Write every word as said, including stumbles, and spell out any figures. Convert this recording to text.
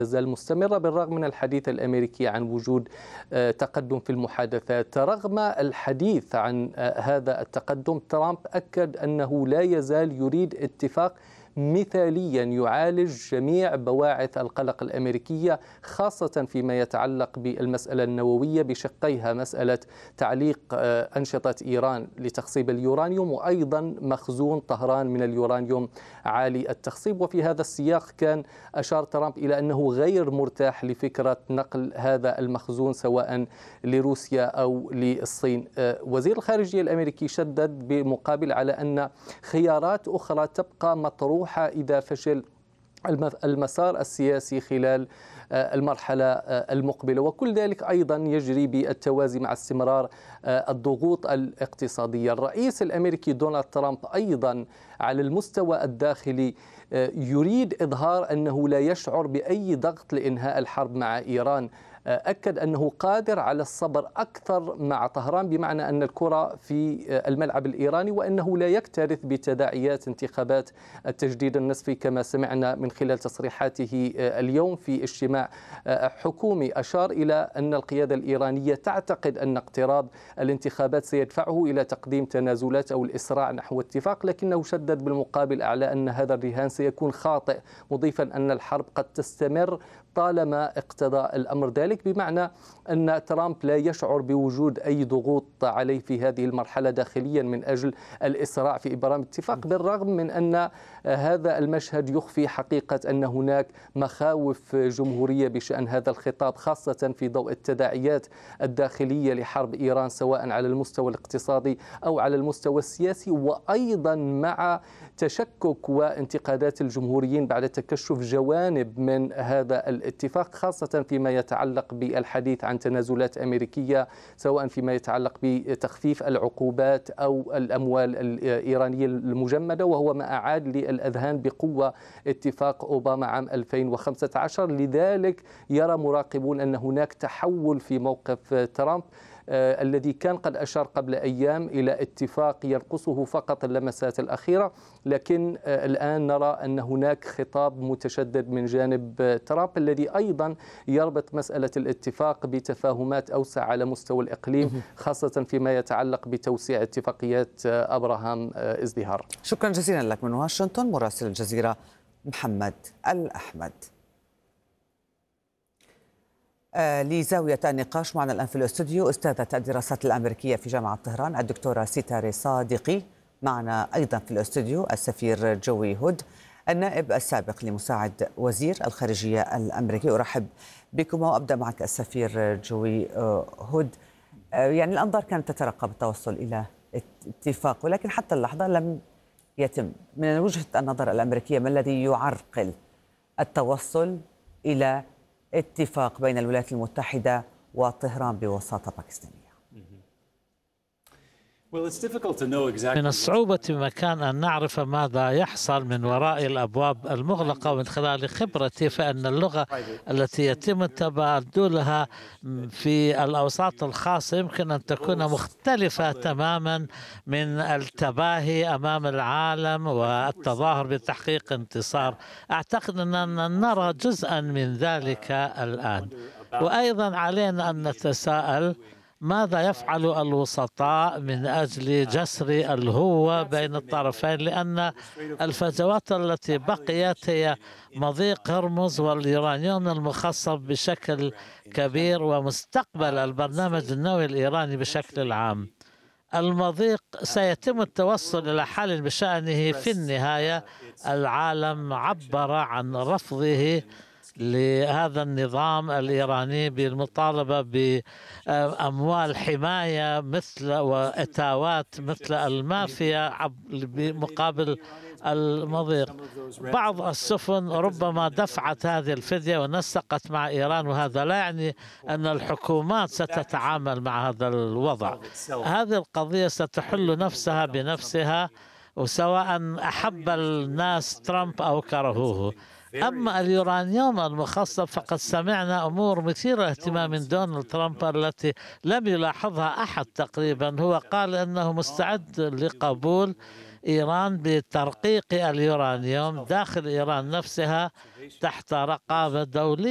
تزال مستمرة بالرغم من الحديث الأمريكي عن وجود آه، تقدم في المحادثات. رغم الحديث عن آه، هذا التقدم، ترامب أكد أنه لا يزال يريد اتفاق مثاليا يعالج جميع بواعث القلق الأمريكية، خاصة فيما يتعلق بالمسألة النووية بشقيها: مسألة تعليق آه، أنشطة إيران لتخصيب اليورانيوم، وأيضا مخزون طهران من اليورانيوم عالي التخصيب. وفي هذا السياق كان أشار ترامب إلى أنه غير مرتاح لفكرة نقل هذا المخزون سواء لروسيا أو للصين. آه، وزير الخارجية الأمريكي شدد بمقابل على أن خيارات أخرى تبقى مطروحة إذا فشل المسار السياسي خلال المرحلة المقبلة، وكل ذلك أيضا يجري بالتوازي مع استمرار الضغوط الاقتصادية. الرئيس الأمريكي دونالد ترامب أيضا على المستوى الداخلي يريد إظهار أنه لا يشعر بأي ضغط لإنهاء الحرب مع إيران. أكد أنه قادر على الصبر أكثر مع طهران، بمعنى أن الكرة في الملعب الإيراني، وأنه لا يكترث بتداعيات انتخابات التجديد النصفي كما سمعنا من خلال تصريحاته اليوم في اجتماع حكومي. أشار إلى أن القيادة الإيرانية تعتقد أن اقتراب الانتخابات سيدفعه إلى تقديم تنازلات أو الإسراع نحو اتفاق، لكنه شدد بالمقابل على أن هذا الرهان سيكون خاطئ، مضيفا أن الحرب قد تستمر طالما اقتضى الأمر ذلك، بمعنى أن ترامب لا يشعر بوجود أي ضغوط عليه في هذه المرحلة داخليا من أجل الإسراع في إبرام اتفاق، بالرغم من أن هذا المشهد يخفي حقيقة أن هناك مخاوف جمهورية بشأن هذا الخطاب، خاصة في ضوء التداعيات الداخلية لحرب إيران سواء على المستوى الاقتصادي أو على المستوى السياسي، وأيضا مع تشكك وانتقادات الجمهوريين بعد تكشف جوانب من هذا الاتفاق، خاصة فيما يتعلق بالحديث عن تنازلات أمريكية سواء فيما يتعلق بتخفيف العقوبات أو الأموال الإيرانية المجمدة، وهو ما أعاد للأذهان بقوة اتفاق أوباما عام ألفين وخمسة عشر. لذلك يرى مراقبون أن هناك تحول في موقف ترامب آه الذي كان قد أشار قبل أيام إلى اتفاق ينقصه فقط اللمسات الأخيرة، لكن آه الآن نرى أن هناك خطاب متشدد من جانب آه ترامب الذي أيضا يربط مسألة الاتفاق بتفاهمات أوسع على مستوى الإقليم، خاصة فيما يتعلق بتوسيع اتفاقيات آه أبراهام آه ازدهار. شكرا جزيلا لك من واشنطن مراسل الجزيرة محمد الأحمد. آه لزاوية النقاش معنا الآن في الاستوديو أستاذة الدراسات الأمريكية في جامعة طهران الدكتورة سيتاري صادقي. معنا أيضا في الاستوديو السفير جوي هود النائب السابق لمساعد وزير الخارجية الأمريكي. أرحب بكم وأبدأ معك السفير جوي هود. آه يعني الأنظار كانت تترقب التوصل إلى اتفاق، ولكن حتى اللحظة لم يتم. من وجهة النظر الأمريكية ما الذي يعرقل التوصل إلى اتفاق بين الولايات المتحدة وطهران بوساطة باكستانية؟ من الصعوبة بمكان أن نعرف ماذا يحصل من وراء الأبواب المغلقة. ومن خلال خبرتي فإن اللغة التي يتم تبادلها في الأوساط الخاصة يمكن أن تكون مختلفة تماما من التباهي أمام العالم والتظاهر بتحقيق انتصار. أعتقد أننا نرى جزءا من ذلك الآن، وأيضا علينا أن نتساءل ماذا يفعل الوسطاء من أجل جسر الهوة بين الطرفين، لأن الفجوات التي بقيت هي مضيق هرمز واليورانيوم المخصب بشكل كبير ومستقبل البرنامج النووي الإيراني بشكل عام. المضيق سيتم التوصل إلى حل بشأنه. في النهاية العالم عبر عن رفضه لهذا النظام الإيراني بالمطالبة بأموال حماية مثل وإتاوات مثل المافيا بمقابل المضيق. بعض السفن ربما دفعت هذه الفدية ونسقت مع إيران، وهذا لا يعني أن الحكومات ستتعامل مع هذا الوضع. هذه القضية ستحل نفسها بنفسها، وسواء أحب الناس ترامب أو كرهوه. أما اليورانيوم المخصب فقد سمعنا أمور مثيرة اهتمام من دونالد ترامب التي لم يلاحظها أحد تقريبا. هو قال أنه مستعد لقبول إيران بترقيق اليورانيوم داخل إيران نفسها تحت رقابة دولية.